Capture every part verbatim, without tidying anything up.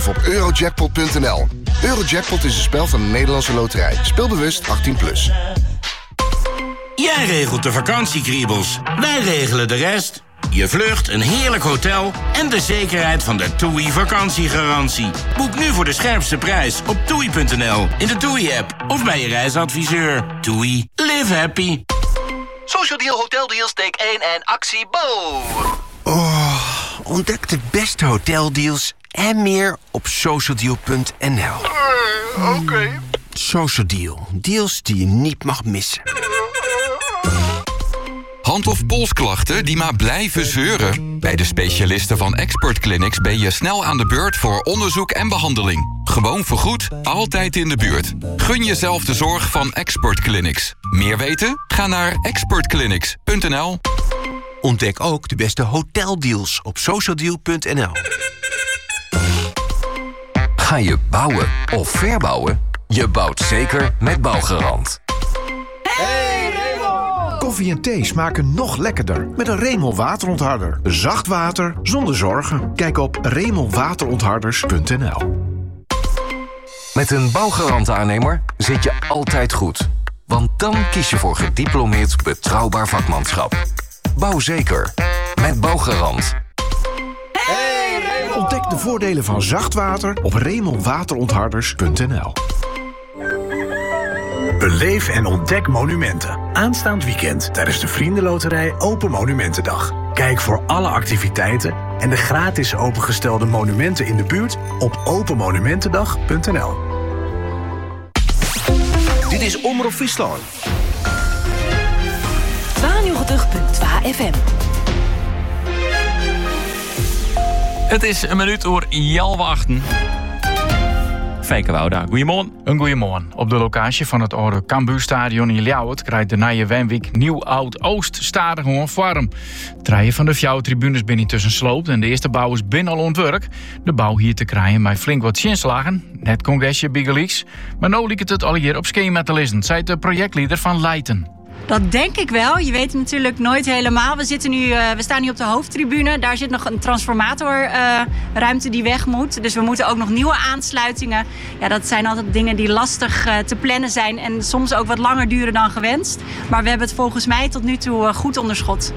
op eurojackpot punt n l. Eurojackpot is een spel van de Nederlandse Loterij. Speel bewust achttien plus. Jij regelt de vakantiekriebels. Wij regelen de rest. Je vlucht, een heerlijk hotel en de zekerheid van de TUI vakantiegarantie. Boek nu voor de scherpste prijs op toei punt n l, in de TUI-app of bij je reisadviseur. TUI. Live happy. Social Deal Hotel Deals, take één en actie Bo. Oh, ontdek de beste hoteldeals en meer op social deal punt n l. Uh, Oké. Okay. Social Deal. Deals die je niet mag missen. Hand- of polsklachten die maar blijven zeuren? Bij de specialisten van Expert Clinics ben je snel aan de beurt voor onderzoek en behandeling. Gewoon vergoed, altijd in de buurt. Gun jezelf de zorg van Expert Clinics. Meer weten? Ga naar expert clinics punt n l. Ontdek ook de beste hoteldeals op social deal punt n l. Ga je bouwen of verbouwen? Je bouwt zeker met Bouwgarant. Koffie en thee smaken nog lekkerder met een Remel waterontharder. Zacht water zonder zorgen. Kijk op remel waterontharders punt n l. Met een Bouwgarant-aannemer zit je altijd goed. Want dan kies je voor gediplomeerd betrouwbaar vakmanschap. Bouw zeker met Bouwgarant. Ontdek de voordelen van zacht water op remel waterontharders punt n l. Beleef en ontdek monumenten. Aanstaand weekend tijdens de Vriendenloterij Open Monumentendag. Kijk voor alle activiteiten en de gratis opengestelde monumenten in de buurt op open monumentendag punt n l. Dit is Omroep Friesland. tweeënnegentig punt twee F M. Het is een minuut voor half achten. Fijke Wouda, goeiemorgen. Een goeiemorgen. Op de locatie van het oude Cambuurstadion in Ljouwert krijgt de nieuwe Wenwijk Nieuw-Oud-Oost stadig gewoon vorm. Treien van de fjouwtribunes binnen tussen sloopt en de eerste bouw is binnen al ontwerp. De bouw hier te krijgen met flink wat zinslagen. Net congresje Bigelieks. Maar nu lijkt het al hier op schema te lezen, zei de projectleider van Leiden. Dat denk ik wel. Je weet het natuurlijk nooit helemaal. We, zitten nu, uh, we staan nu op de hoofdtribune. Daar zit nog een transformatorruimte uh, die weg moet. Dus we moeten ook nog nieuwe aansluitingen. Ja, dat zijn altijd dingen die lastig uh, te plannen zijn. En soms ook wat langer duren dan gewenst. Maar we hebben het volgens mij tot nu toe uh, goed onderschot.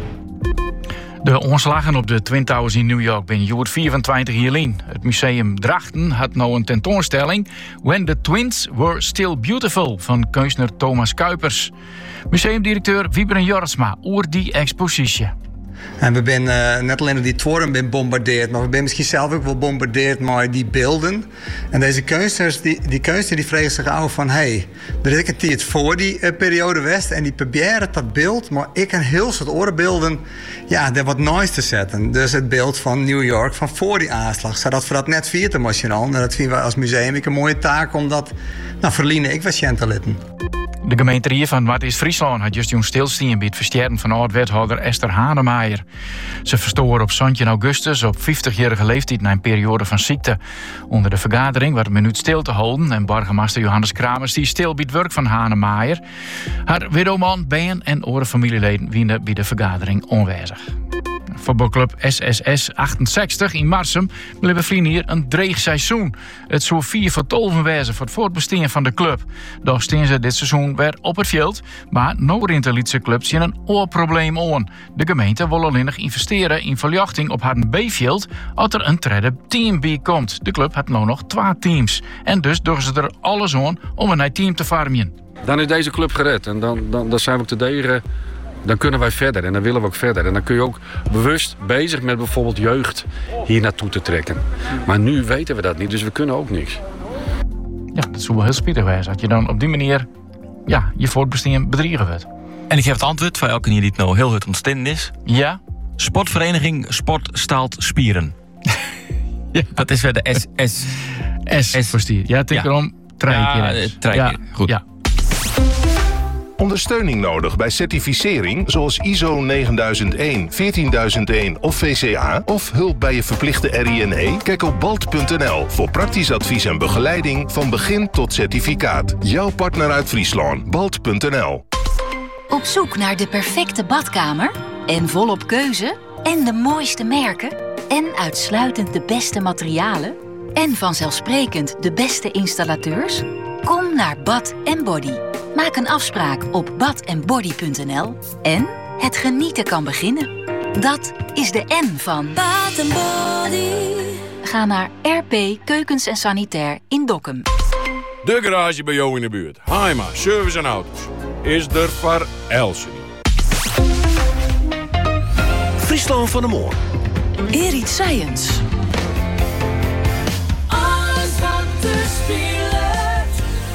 De ontslagen op de Twin Towers in New York ben Joert vierentwintig hierlien. Het museum Drachten had nou een tentoonstelling When the Twins Were Still Beautiful van kunstenaar Thomas Kuipers. Museumdirecteur Wiebren Jorisma oer die expositie. En we zijn uh, net alleen door die toren ben bombardeerd, maar we zijn misschien zelf ook wel bombardeerd met die beelden. En deze kunstenaars, die, die kunstenaar die vragen zich af van, hé, hey, er is een tijd voor die uh, periode west en die proberen dat beeld, maar ik kan heel soort orenbeelden, ja, daar wat noois te zetten. Dus het beeld van New York van voor die aanslag, zodat we dat net viert emotioneel. En dat vinden wij als museum een mooie taak om dat, nou, verliezen ik was te litten. De gemeente hier van Wat is Friesland had juist een stilstaan bij het versterken van oud-wethouder Esther Hanemaier. Ze verstoren op Santje Augustus op vijftigjarige leeftijd na een periode van ziekte. Onder de vergadering werd een minuut stil te houden en burgemeester Johannes Kramers die stil bij het werk van Hanemaier. Haar widowman, been en oren familieleden wienen bij de vergadering onwijzig. Voetbalclub S S S achtenzestig in Marsum bleven vrienden hier een dreig seizoen. Het zou vier voor tolven wezen voor het voortbestaan van de club. Doch staan ze dit seizoen weer op het veld. Maar Noord-Inter liet zijn club zien een oorprobleem aan. De gemeente wil alleen nog investeren in verlichting op haar B-veld als er een derde team bij komt. De club had nu nog twee teams. En dus doen ze er alles aan om een team te farmen. Dan is deze club gered en dan, dan, dan zijn we te degen. Dan kunnen wij verder en dan willen we ook verder. En dan kun je ook bewust bezig met bijvoorbeeld jeugd hier naartoe te trekken. Maar nu weten we dat niet, dus we kunnen ook niks. Ja, dat zou wel heel spietig zijn. Dat je dan op die manier ja, je voortbestaan bedriegen wordt. En ik heb het antwoord voor elke die het nou heel goed ontstaan is. Ja? Sportvereniging Sport Staalt Spieren. Ja. Dat is weer de S S. S, S voor stier. Ja, het ja. erom. Treintje. Ja, treintje. Ja. Goed. Ja. Ondersteuning nodig bij certificering zoals I S O negenduizend één, veertienduizend één of V C A of hulp bij je verplichte R I N E? Kijk op balt punt n l voor praktisch advies en begeleiding van begin tot certificaat. Jouw partner uit Friesland, balt punt n l. Op zoek naar de perfecte badkamer en volop keuze en de mooiste merken en uitsluitend de beste materialen? en vanzelfsprekend de beste installateurs? Kom naar Bath en Body. Maak een afspraak op bath en body punt n l en het genieten kan beginnen. Dat is de N van Bath and Body. Ga naar R P Keukens en Sanitair in Dokkum. De garage bij jou in de buurt. Haima Service en Auto's is er voor Elsie. Friesland van de Moor. Erit Science. Alles wat te spelen.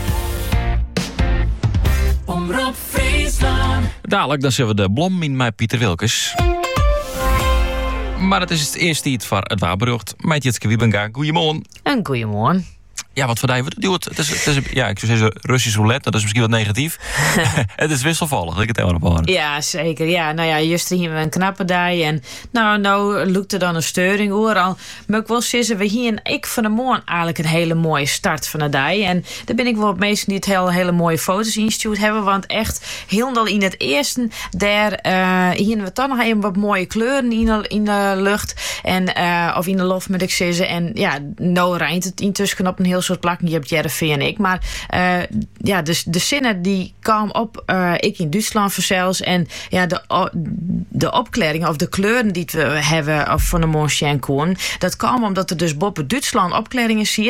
Omroep Friesland. Dadelijk dan zullen we de blom in met Pieter Wilkes. Maar het is het eerste iets voor het Waarbrucht. Met Jitske Wiebenga. Goedemorgen. En goedemorgen. Ja, wat voor wat doe het? Het is, het is, ja, ik zou zeggen Russisch roulette, dat is misschien wat negatief. Het is wisselvallig, dat ik het helemaal op hoor. Ja, zeker. Ja, nou ja, juist hier een knappe dag en nou, nou lukt er dan een steuring overal. Maar ik wil zeggen, we hier ik van de morgen eigenlijk een hele mooie start van de dag. En daar ben ik wel op mensen die het heel, hele mooie foto's ingestuurd hebben, want echt heel in het eerste, daar uh, hier we dan nog even wat mooie kleuren in de, in de lucht en uh, of in de loft moet ik zeggen. En ja, nou rijdt het intussen op een heel soort plakken. Je hebt Jerry en ik. Maar uh, ja, dus de zinnen die kwamen op uh, ik in Duitsland verzels. En ja, de, de opklaringen of de kleuren die we hebben of van de Mont Saint-Cône, dat kwam omdat er dus boven Duitsland opklaringen zie.